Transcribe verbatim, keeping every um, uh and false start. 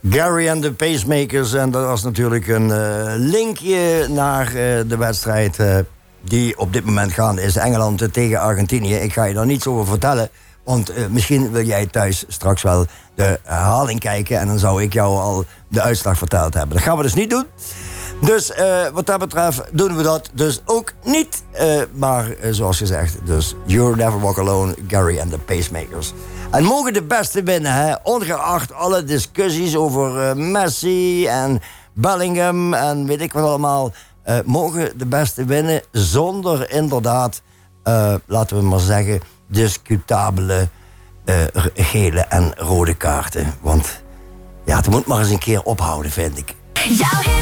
Gary and the Pacemakers. En dat was natuurlijk een uh, linkje naar uh, de wedstrijd uh, die op dit moment gaande is. Engeland tegen Argentinië. Ik ga je daar niets over vertellen. Want uh, misschien wil jij thuis straks wel de herhaling kijken. En dan zou ik jou al de uitslag verteld hebben. Dat gaan we dus niet doen. Dus uh, wat dat betreft doen we dat dus ook niet. Uh, maar uh, zoals gezegd, dus You'll Never Walk Alone, Gary and the Pacemakers. En mogen de beste winnen, hè? Ongeacht alle discussies over uh, Messi en Bellingham en weet ik wat allemaal. Uh, mogen de beste winnen zonder inderdaad, uh, laten we maar zeggen, discutabele uh, gele en rode kaarten. Want ja, het moet maar eens een keer ophouden, vind ik.